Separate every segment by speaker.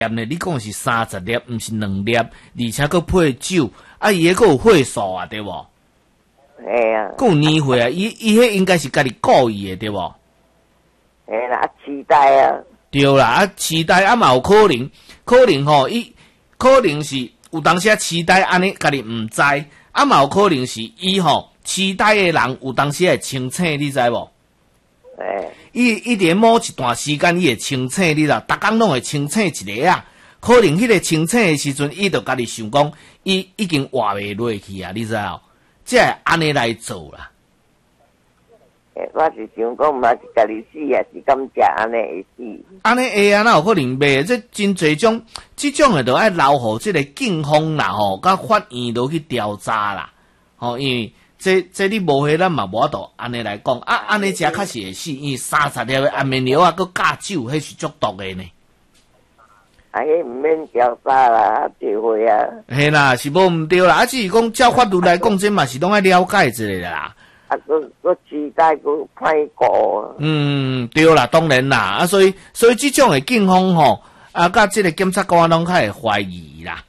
Speaker 1: 粒呢？你讲是30粒，毋是2粒，而且佫配酒，伊迄佫有岁数啊，对无？
Speaker 2: 嘿啊，
Speaker 1: 佫有年岁啊，伊迄应该是家己故意的，对无？
Speaker 2: 嘿啦，期待啊，
Speaker 1: 对啦，期待嘛有可能吼，伊可能是有当时期待安尼，家己毋知，嘛有可能是伊吼期待的人有当时会清醒，你知无？伊伫某一段时间伊会清醒，你知？逐工拢会清醒一个啊。可能迄个清醒的时阵，伊就家己想讲，伊已经活袂落去啊，你知哦？即会安尼来做啦。
Speaker 2: 我是想讲，嘛是家己死，也是感觉安尼会死。
Speaker 1: 安尼会啊，哪有可能袂？这真侪种，即种诶，就爱留互即个警方啦，吼，甲法院落去调查啦，吼，因为。这你无迄，咱嘛无法度安尼来讲，安尼食较是会死，因为30粒的安眠药啊，佮加酒，迄是足毒的呢。
Speaker 2: 迄毋免调查啦，聚会啊。
Speaker 1: 嘿啦，是无毋对啦，只是讲照法律来讲，这嘛是拢爱了解一下啦。
Speaker 2: 佫期待佫歹过。
Speaker 1: 对啦，当然啦，所以即种的警方吼，甲即个检察官拢较会怀疑啦。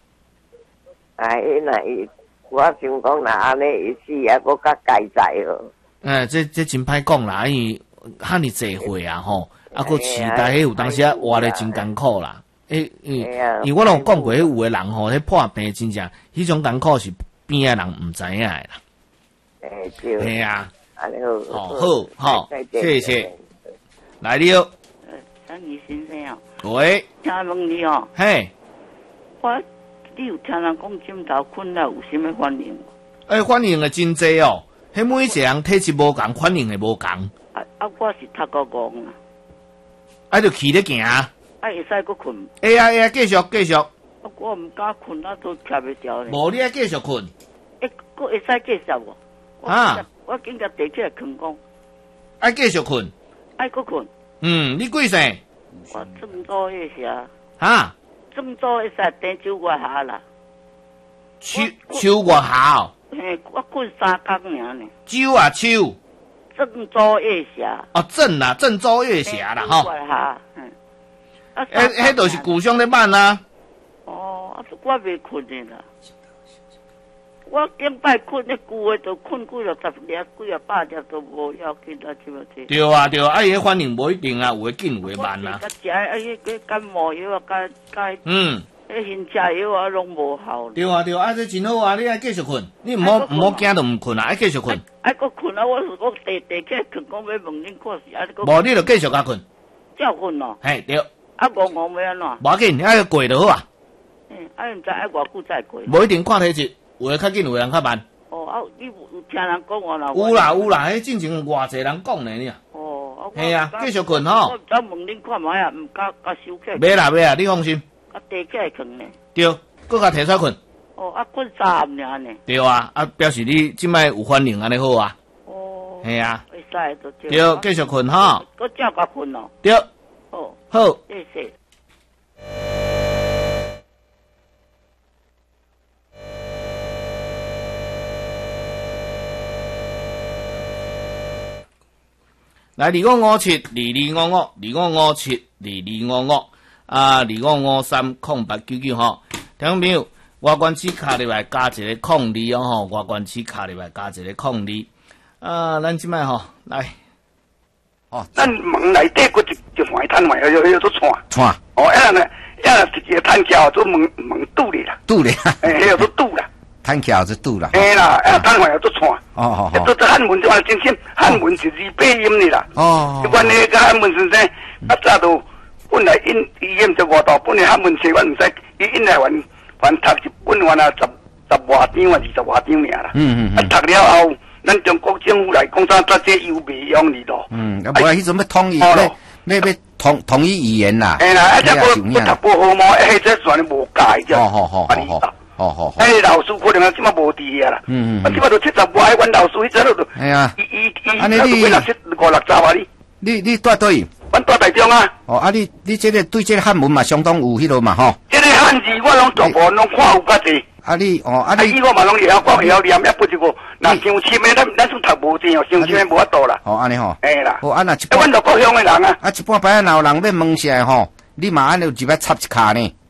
Speaker 2: 我想讲，若安尼会死，也佫较改载哦。
Speaker 1: 这真歹讲啦，因为遐尼济岁啊吼，佫期待迄有当时活得真艰苦啦。因为我拢讲过，有的人吼，迄破病真正，迄种艰苦是边的人毋知影的啦。
Speaker 2: 对。
Speaker 1: 嘿啊。
Speaker 2: 安尼
Speaker 1: 好，谢谢。来了。
Speaker 3: 张宇先生哦。
Speaker 1: 喂。
Speaker 3: 请问你哦。
Speaker 1: 嘿。
Speaker 3: 你有听人讲枕头困了有啥物反应？
Speaker 1: 反应的真济哦。迄每一个人体质无共，反应的无共。
Speaker 3: 我是头壳戆
Speaker 1: 啊。就起咧行。
Speaker 3: 会使佫困。
Speaker 1: 会啊，继续。
Speaker 3: 我毋敢困，都徛袂牢咧。
Speaker 1: 无你爱继续困。
Speaker 3: 佫会使继续无？我紧甲提起来困讲。
Speaker 1: 爱继续困。
Speaker 3: 爱佫困。
Speaker 1: 你几岁？
Speaker 3: 我这么早迄时这么早会使等秋月下啦。
Speaker 1: 秋月下哦。
Speaker 3: 嘿，我困3工尔呢。
Speaker 1: 秋啊秋。
Speaker 3: 正早月下。
Speaker 1: 正啦，正早月下啦吼。
Speaker 3: 秋月下。
Speaker 1: 迄就是故乡咧办啊。
Speaker 3: 我袂困的啦。我顶摆困咧久的，就困几了10粒、几啊8粒都无要紧啦，是无是？
Speaker 1: 对啊，伊反应无一定啊，有诶紧，有诶慢啊。
Speaker 3: 食迄感冒药啊，迄新车药啊，拢无效。
Speaker 1: 对啊，这真好啊！你爱继续困，你毋好惊就毋困啊，爱继续困。
Speaker 3: 爱佫困啊！我地起来困，讲要问恁看是安尼个。
Speaker 1: 无你就继续甲困。
Speaker 3: 照困咯。
Speaker 1: 嘿，对。
Speaker 3: 戆要安怎？
Speaker 1: 无要紧，爱过就好啊。
Speaker 3: 毋知爱偌久才过。
Speaker 1: 无一定看体质，有诶较紧，有诶人较慢。
Speaker 3: 你有听人讲我啦？
Speaker 1: 有啦，迄进前偌济人讲呢呢。嘿啊，继续困吼。
Speaker 3: 我再问恁看卖啊，毋甲收起。
Speaker 1: 袂啦，你放心。
Speaker 3: 地起来困呢。
Speaker 1: 对，搁甲摕出来困。
Speaker 3: 困3暗尔呢。对
Speaker 1: 啊，表示你即摆有反应安尼好啊。嘿啊。
Speaker 3: 会使就
Speaker 1: 对，继续困吼。
Speaker 3: 搁照甲困咯。
Speaker 1: 对。好。
Speaker 3: 谢谢。
Speaker 1: 来255722552552530899吼，听众朋友，外关齿卡入来加一个02哦吼，外关齿卡入来加一个02。咱即摆吼来，
Speaker 4: 咱门内底佫一环摊位，要做
Speaker 5: 串。
Speaker 4: 呢，一个摊桥做门堵咧啦。要做堵啦。
Speaker 5: 摊桥就堵啦。
Speaker 4: 嘿啦，摊位要做串。做汉文就话真正，汉文是2倍音的啦。一般那个汉文先生，早都本来医院在外头，本来汉文生我唔使，因来还读一本还10外张啊20外张尔啦。读了后，咱中国政府来讲，这又未用哩咯。
Speaker 5: 不然迄阵要统一，要统一语言啦。
Speaker 4: 嘿啦，这我读不好嘛，这算无解啫。老师可能即马无伫啊啦。即马都70外，阮老师迄阵都。
Speaker 5: 哎呀。
Speaker 4: 安尼你5、60啊
Speaker 5: 你住对？
Speaker 4: 阮住台中啊。
Speaker 5: 你这个对这个汉文嘛相当有迄落嘛吼。
Speaker 4: 这个汉字我拢全部拢看有较济。
Speaker 5: 你
Speaker 4: 我嘛拢会晓讲会晓念，也不一个。若伤深的，咱算读无正哦，伤深的无法度啦。
Speaker 5: 安尼吼。
Speaker 4: 嘿啦。
Speaker 5: 那一
Speaker 4: 阮就故乡的人啊。
Speaker 5: 一般摆若有人要问啥吼， 你嘛安尼有一摆插一骹呢？